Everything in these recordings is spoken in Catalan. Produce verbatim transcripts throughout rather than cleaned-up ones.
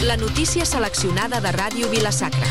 La notícia seleccionada de Ràdio Vila-sacra.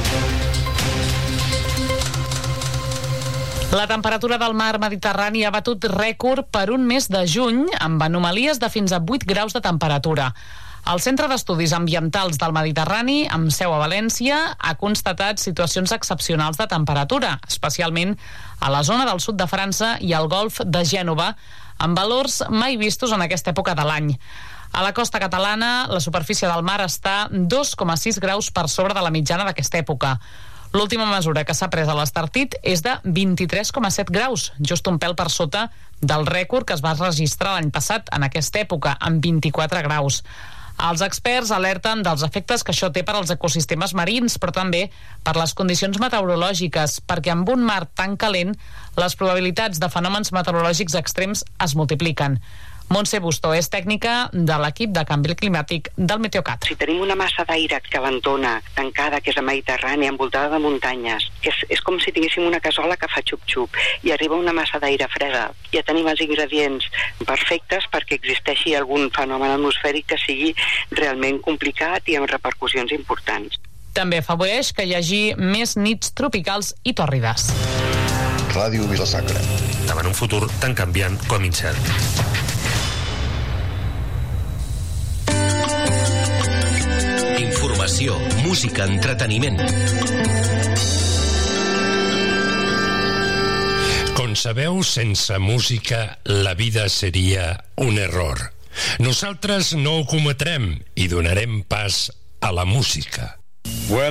La temperatura del mar Mediterrani ha batut rècord per un mes de juny, amb anomalies de fins a vuit graus de temperatura. El Centre d'Estudis Ambientals del Mediterrani, amb seu a València, ha constatat situacions excepcionals de temperatura, especialment a la zona del sud de França i al golf de Gènova, amb valors mai vistos en aquesta època de l'any. A la costa catalana, la superfície del mar està dos coma sis graus per sobre de la mitjana d'aquesta època. L'última mesura que s'ha pres a l'Estartit és de vint-i-tres coma set graus, just un pèl per sota del rècord que es va registrar l'any passat en aquesta època, amb vint-i-quatre graus. Els experts alerten dels efectes que això té per als ecosistemes marins, però també per les condicions meteorològiques, perquè amb un mar tan calent, les probabilitats de fenòmens meteorològics extrems es multipliquen. Montse Bustó és tècnica de l'equip de canvi climàtic del Meteocat. Si tenim una massa d'aire calentona tancada, que és la Mediterrània, envoltada de muntanyes, que és, és com si tinguéssim una cassola que fa xup-xup, i arriba una massa d'aire freda, ja tenim els ingredients perfectes perquè existeixi algun fenomen atmosfèric que sigui realment complicat i amb repercussions importants. També afavoreix que hi hagi més nits tropicals i tòrrides. Ràdio Vila-sacra. Davant un futur tan canviant com incert. Informació, música, entreteniment. Com sabeu, sense música la vida seria un error. Nosaltres no ho cometrem i donarem pas a la música. Well,